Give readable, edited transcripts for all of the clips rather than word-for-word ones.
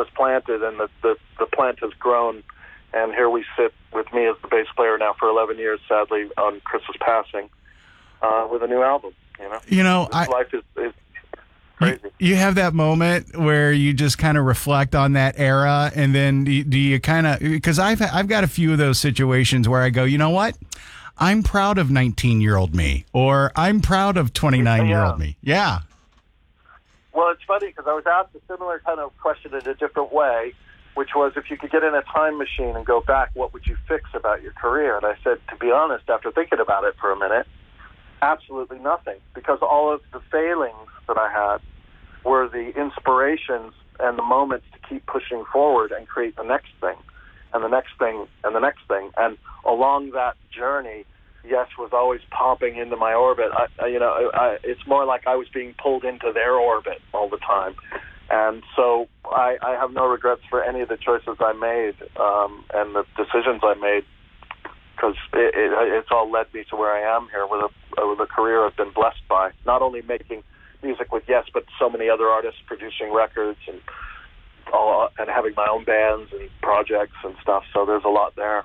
was planted, and the plant has grown. And here we sit with me as the bass player now for 11 years, sadly, on Chris's passing, with a new album. Life is crazy. You have that moment where you just kind of reflect on that era, and then do you kind of, because I've got a few of those situations where I go, you know what? I'm proud of 19-year-old me, or I'm proud of 29-year-old me. Yeah. Well, it's funny because I was asked a similar kind of question in a different way, which was, if you could get in a time machine and go back, what would you fix about your career? And I said, to be honest, after thinking about it for a minute, absolutely nothing, because all of the failings that I had were the inspirations and the moments to keep pushing forward and create the next thing and the next thing and the next thing. And along that journey, Yes was always popping into my orbit. It's more like I was being pulled into their orbit all the time. And so I have no regrets for any of the choices I made and the decisions I made, because it's all led me to where I am here with a career I've been blessed by. Not only making music with Yes, but so many other artists producing records and having my own bands and projects and stuff. So there's a lot there.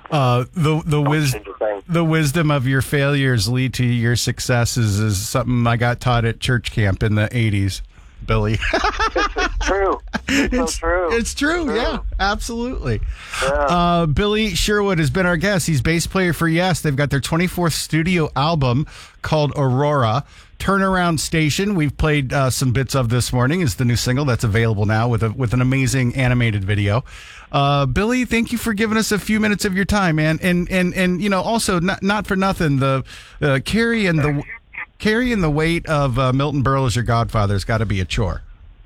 The wisdom of your failures lead to your successes is something I got taught at church camp in the 80s. Billy. It's true. It's so true. It's true. Yeah, absolutely. Yeah. Billy Sherwood has been our guest. He's bass player for Yes. They've got their 24th studio album called Aurora. Turnaround Station, we've played some bits of this morning, is the new single that's available now with an amazing animated video. Billy, thank you for giving us a few minutes of your time, man. And also not for nothing, the carrying the weight of Milton Berle as your godfather has got to be a chore.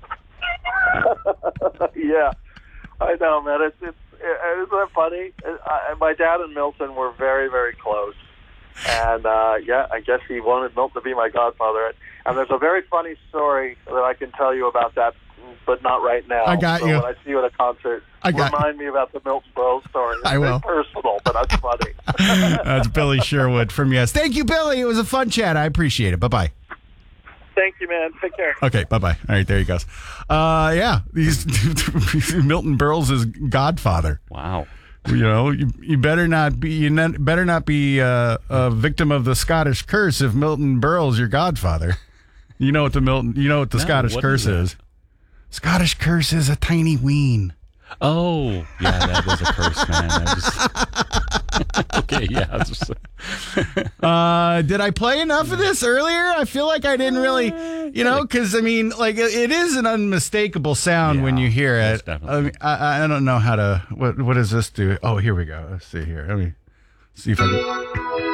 Yeah, I know, man. Isn't that funny? My dad and Milton were very, very close. And, I guess he wanted Milton to be my godfather. And there's a very funny story that I can tell you about that, but not right now. I got you. When I see you at a concert, remind me about the Milton Berle story. It's I will. Very personal, but that's funny. That's Billy Sherwood from Yes. Thank you, Billy. It was a fun chat. I appreciate it. Bye-bye. Thank you, man. Take care. Okay, bye-bye. All right, there he goes. He's Milton Berle's godfather. Wow. You better not be a victim of the Scottish curse if Milton Berle's your godfather. You know what the Scottish curse is. Scottish curse is a tiny ween. Oh, yeah, that is a curse, man. Okay, yeah. Did I play enough of this earlier? I feel like I didn't really, because it is an unmistakable sound when you hear it. I don't know how to. What does this do? Oh, here we go. Let's see here. Let me see if I can.